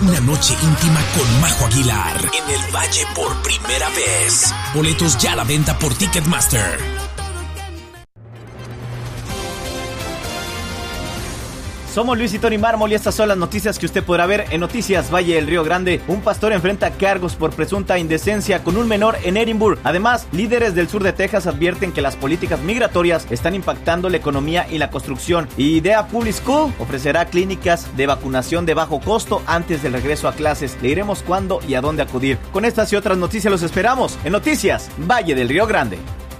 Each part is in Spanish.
una noche íntima con Majo Aguilar en el Valle por primera vez. Boletos ya a la venta por Ticketmaster. Somos Luis y Tony Mármol y estas son las noticias que usted podrá ver en Noticias Valle del Río Grande. Un pastor enfrenta cargos por presunta indecencia con un menor en Edinburgh. Además, líderes del sur de Texas advierten que las políticas migratorias están impactando la economía y la construcción. Y Idea Public School ofrecerá clínicas de vacunación de bajo costo antes del regreso a clases. Le diremos cuándo y a dónde acudir. Con estas y otras noticias los esperamos en Noticias Valle del Río Grande.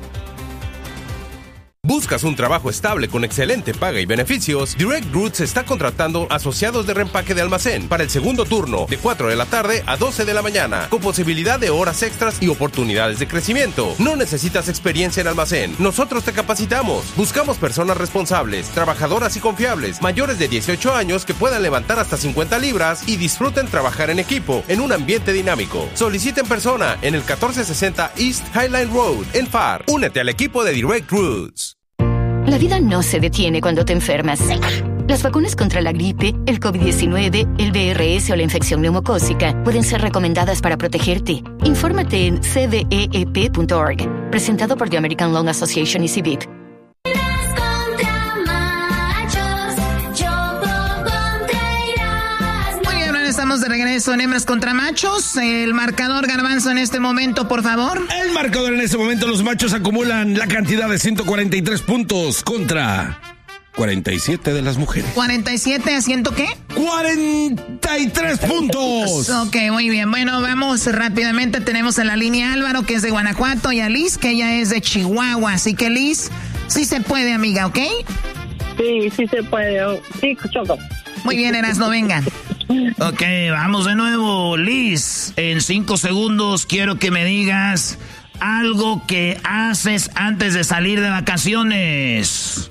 ¿Buscas un trabajo estable con excelente paga y beneficios? Direct Roots está contratando asociados de reempaque de almacén para el segundo turno, de 4 de la tarde a 12 de la mañana, con posibilidad de horas extras y oportunidades de crecimiento. No necesitas experiencia en almacén. Nosotros te capacitamos. Buscamos personas responsables, trabajadoras y confiables, mayores de 18 años que puedan levantar hasta 50 libras y disfruten trabajar en equipo, en un ambiente dinámico. Solicita en persona en el 1460 East Highline Road, en FAR. Únete al equipo de Direct Roots. La vida no se detiene cuando te enfermas. Las vacunas contra la gripe, el COVID-19, el VRS o la infección neumocócica pueden ser recomendadas para protegerte. Infórmate en cdeep.org. Presentado por The American Lung Association y CBIP. Estamos de regreso en Hembras contra Machos. El marcador, Garbanzo, en este momento, por favor. El marcador en este momento, los machos acumulan la cantidad de 143 puntos contra 47 de las mujeres. ¿47 a 100 qué? 43 puntos. Ok, muy bien. Bueno, vamos rápidamente. Tenemos en la línea a Álvaro, que es de Guanajuato, y a Liz, que ella es de Chihuahua. Así que, Liz, sí se puede, amiga, ¿ok? Sí se puede. Sí, Choco. Muy bien, Erasmo, venga. Ok, vamos de nuevo. Liz, en 5 segundos quiero que me digas algo que haces antes de salir de vacaciones.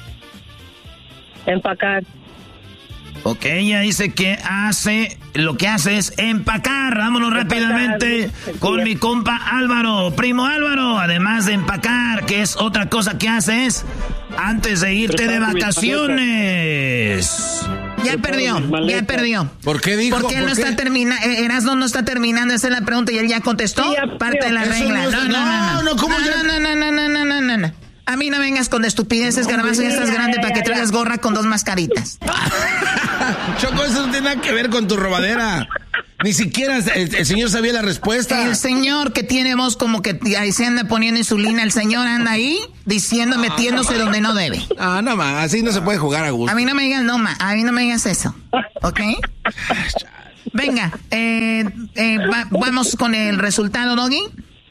Empacar. Ok, ella dice que lo que hace es empacar. Vámonos rápidamente con mi compa Álvaro. Primo Álvaro, además de empacar, ¿qué es otra cosa que haces antes de irte de vacaciones? Ya perdió. ¿Por qué dijo? Porque él no está terminando. Erasmo no está terminando. Esa es la pregunta y él ya contestó. Sí, parte de la regla. No. ¿Cómo no. A mí no vengas con estupideces, Garbanzo. Ya estás grande para que traigas gorra con 2 mascaritas. Choco, eso no tiene nada que ver con tu robadera. Ni siquiera el señor sabía la respuesta. El señor que tiene voz como que ahí se anda poniendo insulina, el señor anda ahí metiéndose donde no debe. Ah, no, ma, así no se puede jugar a gusto. A mí no me digas a mí no me digas eso, ¿ok? Venga, vamos con el resultado, Doggy.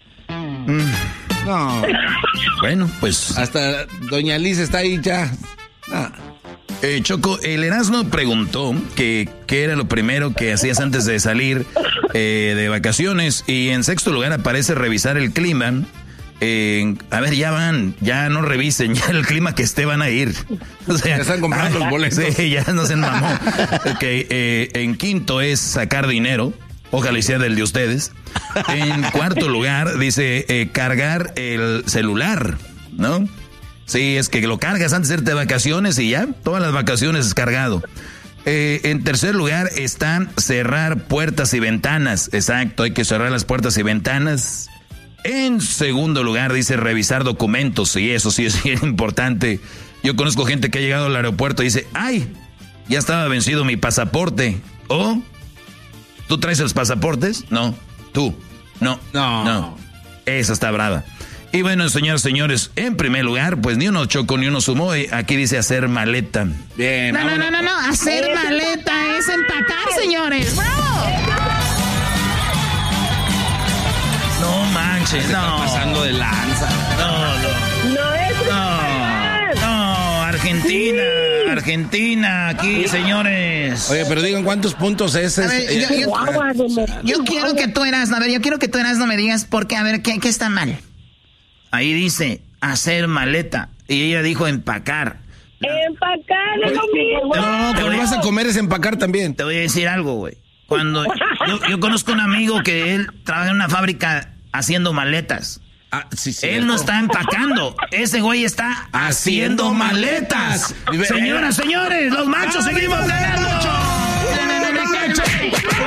No. Bueno, pues hasta doña Liz está ahí ya. Choco, el Erasmo preguntó qué era lo primero que hacías antes de salir de vacaciones, y en sexto lugar aparece revisar el clima. A ver, ya no revisen, ya el clima que esté van a ir. O sea, ya están comprando los boletos. Sí, ya no se mamó. En quinto es sacar dinero. Ojalá sea del de ustedes. En cuarto lugar dice cargar el celular, ¿no? Sí, es que lo cargas antes de irte de vacaciones y ya, todas las vacaciones cargado. En tercer lugar están cerrar puertas y ventanas. Exacto, hay que cerrar las puertas y ventanas. En segundo lugar dice revisar documentos, y eso sí es bien importante. Yo conozco gente que ha llegado al aeropuerto y dice, ¡ay! Ya estaba vencido mi pasaporte. ¿Oh? ¿Tú traes los pasaportes? No. ¿Tú? No. Esa está brava. Y bueno, señores, en primer lugar, pues ni uno Choco ni uno sumó. Aquí dice hacer maleta. Bien. No. Hacer maleta es empacar, señores. ¡Bravo! No manches, no. Está pasando de lanza. No, Argentina, aquí, señores. Oye, pero digan cuántos puntos es. A ver, yo quiero que tú Erasmo, me digas porque, a ver, ¿qué está mal? Ahí dice hacer maleta y ella dijo empacar. Empacar es lo mismo. No, cuando vas a comer es empacar también. Te voy a decir algo, güey. Cuando yo conozco un amigo que él trabaja en una fábrica haciendo maletas. Sí, él no está empacando. Ese güey está haciendo maletas. Señoras, señores, los machos seguimos ganando.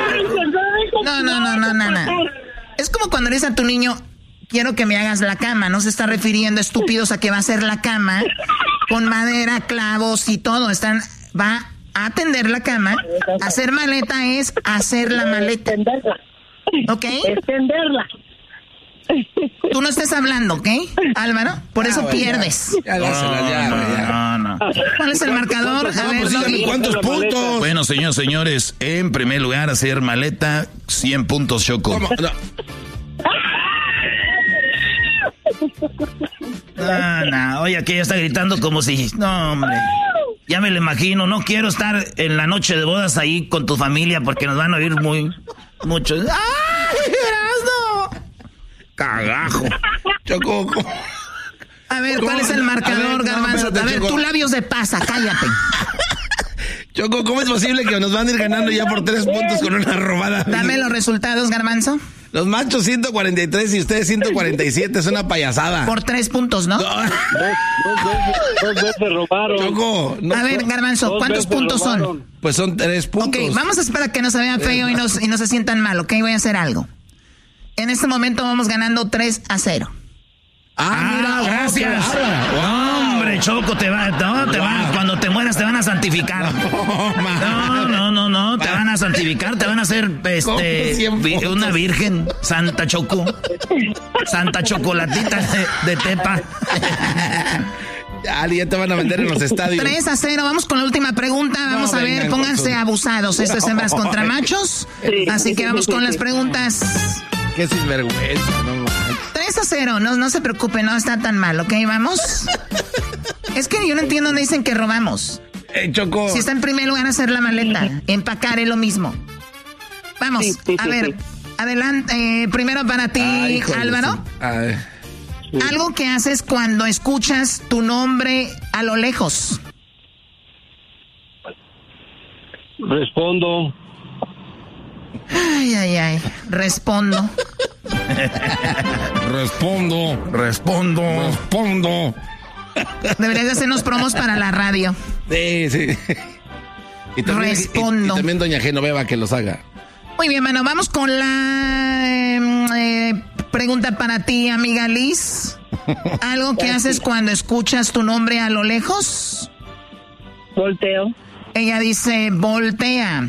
Es como cuando le dices a tu niño, quiero que me hagas la cama. No se está refiriendo, estúpidos, a que va a hacer la cama con madera, clavos y todo. Va a tender la cama. Hacer maleta es hacer la maleta. ¿Ok? Extenderla. Tú no estés hablando, ¿ok, Álvaro? Por eso pierdes. No. ¿Cuál es el marcador? A ver, dígame cuántos puntos. Bueno, señores, en primer lugar, hacer maleta, 100 puntos, Choco. ¿Cómo? No, oye, aquí ya está gritando como si... No, hombre. Ya me lo imagino. No quiero estar en la noche de bodas ahí con tu familia porque nos van a oír mucho. ¡Ay, Erasmo! Cagajo. Choco. A ver, ¿cuál es el marcador, Garbanzo? A ver, tú labios de pasa, cállate. Choco, ¿cómo es posible que nos van a ir ganando ya por 3 puntos con una robada? Dame los resultados, Garbanzo. Los machos 143 y ustedes 147, es una payasada. Por 3 puntos, ¿no? Dos veces robaron. Choco. A ver, Garbanzo, ¿cuántos puntos son? Pues son 3 puntos. Ok, vamos a esperar a que no se vea feo y no se sientan mal, ¿ok? Voy a hacer algo. En este momento vamos ganando 3-0. Mira, gracias. Hombre, Choco, cuando te mueras te van a santificar. No, te van a santificar, te van a hacer una virgen, Santa Choco. Santa Chocolatita de Tepa. Ya te van a vender en los estadios. 3-0, vamos con la última pregunta. Vamos a ver, pónganse abusados. Esto es hembras contra machos. Así que vamos con las preguntas. Qué sinvergüenza, no manches. 3-0, no se preocupen, no está tan mal, ¿ok? ¿Vamos? Es que yo no entiendo dónde dicen que robamos. Choco. Si está en primer lugar hacer la maleta, empacar es lo mismo. Vamos, a ver, adelante. Primero para ti, Álvaro. Algo que haces cuando escuchas tu nombre a lo lejos. Respondo. Ay. Respondo. Respondo. Deberías de hacernos promos para la radio. Sí. Y también, Respondo. Y también doña Genoveva que los haga. Muy bien, bueno, vamos con la pregunta para ti, amiga Liz. ¿Algo que haces cuando escuchas tu nombre a lo lejos? Volteo. Ella dice voltea.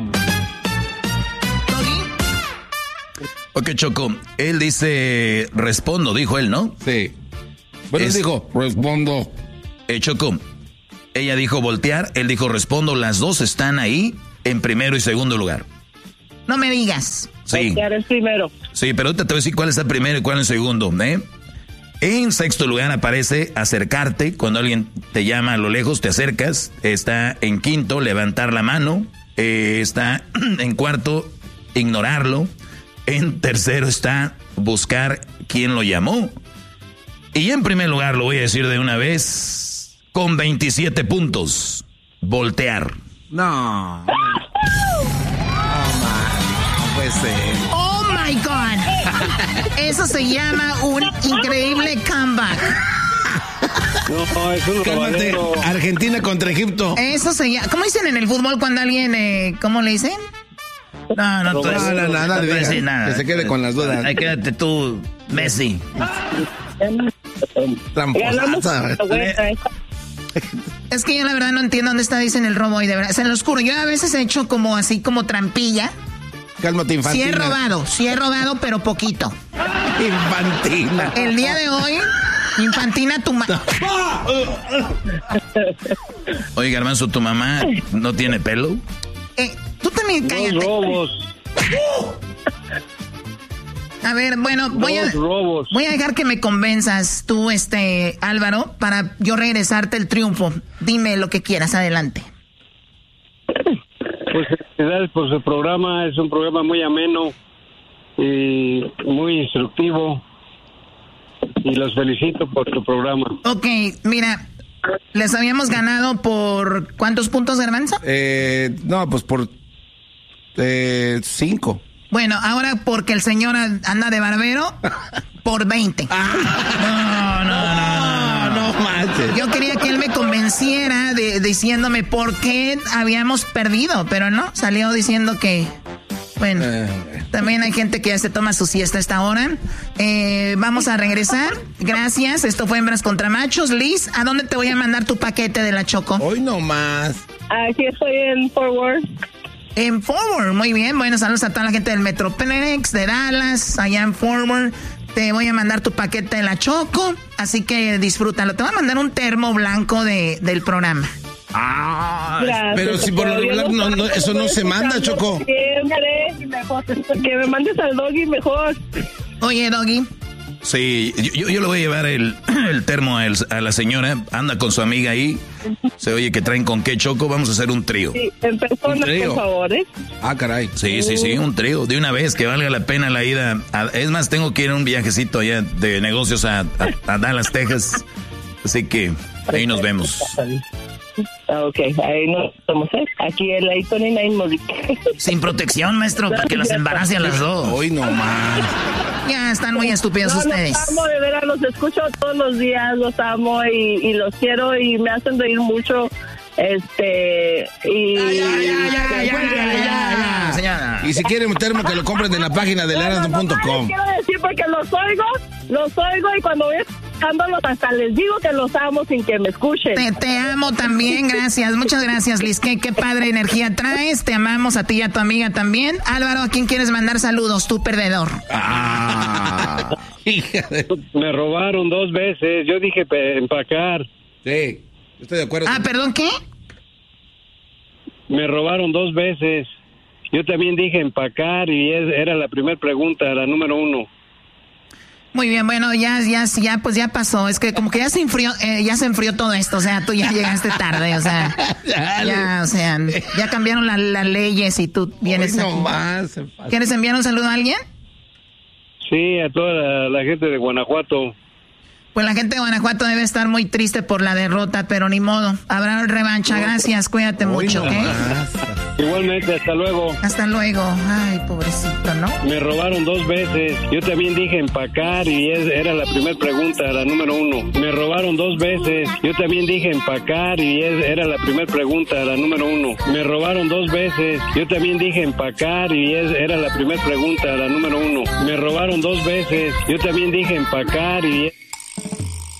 Ok, Choco, él dice respondo, dijo él, ¿no? Sí. Bueno, él dijo respondo. Choco, ella dijo voltear, él dijo respondo, las dos están ahí en primero y segundo lugar. No me digas. Sí. Voltear es primero. Sí, pero ahorita te voy a decir cuál es el primero y cuál es el segundo, ¿eh? En sexto lugar aparece acercarte, cuando alguien te llama a lo lejos, te acercas. Está en quinto, levantar la mano. Está en cuarto, ignorarlo. En tercero está buscar quién lo llamó. Y en primer lugar, lo voy a decir de una vez, con 27 puntos, voltear. No puede ser. Oh my God. Eso se llama un increíble comeback. No, es un robadero. Argentina contra Egipto. Eso se llama. ¿Cómo dicen en el fútbol cuando alguien, cómo le dicen? No, te decir nada. Que se quede con las dudas. Ahí quédate tú, Messi. Tramposa. Es que yo la verdad no entiendo dónde está, dicen el robo y de verdad, es en lo oscuro. Yo a veces he hecho como así, como trampilla. Cálmate, Infantina. Sí he robado, pero poquito. Infantina. El día de hoy, Infantina, tu mamá. Oye, Garbanzo, ¿tu mamá no tiene pelo? Tú también cállate. Dos robos. A ver, bueno, voy a dejar que me convenzas tú, Álvaro, para yo regresarte el triunfo. Dime lo que quieras, adelante. Pues felicidades por su programa, es un programa muy ameno y muy instructivo. Y los felicito por tu programa. Ok, mira, les habíamos ganado por ¿cuántos puntos, Garbanzo? No, pues por 5. Bueno, ahora porque el señor anda de barbero, por 20. No manches. Yo quería que él me convenciera diciéndome por qué habíamos perdido, pero no, salió diciendo que Bueno, también hay gente que ya se toma su siesta a esta hora. Vamos a regresar. Gracias. Esto fue Hembras contra Machos. Liz, ¿a dónde te voy a mandar tu paquete de la Choco? Hoy no más. Aquí estoy en Fort Worth. En Fort Worth, muy bien. Bueno, saludos a toda la gente del Metroplex, de Dallas, allá en Fort Worth. Te voy a mandar tu paquete de la Choco, así que disfrútalo. Te voy a mandar un termo blanco del programa. Gracias, pero si por lo regular eso no se manda, Choco. Que me mandes al Doggy mejor. Oye, Doggy. Sí, yo le voy a llevar el termo a la señora. Anda con su amiga ahí. Se oye que traen con qué, Choco. Vamos a hacer un trío. Sí, en persona, por favor, ¿eh? Ah, caray. Sí, un trío. De una vez, que valga la pena la ida. Es más, tengo que ir a un viajecito allá de negocios a Dallas, Texas. Así que ahí nos vemos. Ok, ahí nos vemos, ¿eh? Aquí en la I-29 Modic. Sin protección, maestro, para que las embarace a las dos. Hoy no más. Ya están muy estúpidos ustedes. Los amo, de veras, los escucho todos los días, los amo y los quiero y me hacen reír mucho. Señora. Y si quieren un termo, que lo compren en la página de Erasmo.com. Quiero decir porque los oigo y cuando voy escuchándolos hasta les digo que los amo sin que me escuchen. Te amo también, gracias. Muchas gracias, Liz. Qué padre energía traes. Te amamos a ti y a tu amiga también. Álvaro, ¿a quién quieres mandar saludos? Tú, perdedor. Me robaron 2 veces. Yo dije empacar. Sí, estoy de acuerdo. ¿Perdón, qué? Me robaron 2 veces. Yo también dije empacar y era la primera pregunta, la número 1. Muy bien, bueno, ya pasó. Es que como que ya se enfrió todo esto. O sea, tú ya llegaste tarde, o sea. Ya cambiaron las leyes y tú vienes aquí. Más. ¿Quieres enviar un saludo a alguien? Sí, a toda la gente de Guanajuato. Pues la gente de Guanajuato debe estar muy triste por la derrota, pero ni modo. Habrá revancha. Gracias, cuídate mucho, ¿ok? Igualmente, hasta luego. Hasta luego. Ay, pobrecito, ¿no? Me robaron 2 veces. Yo también dije empacar y era la primera pregunta, la número 1. Me robaron 2 veces. Yo también dije empacar y era la primera pregunta, la número 1. Me robaron 2 veces. Yo también dije empacar y era la primera pregunta, la número 1. Me robaron 2 veces. Yo también dije empacar y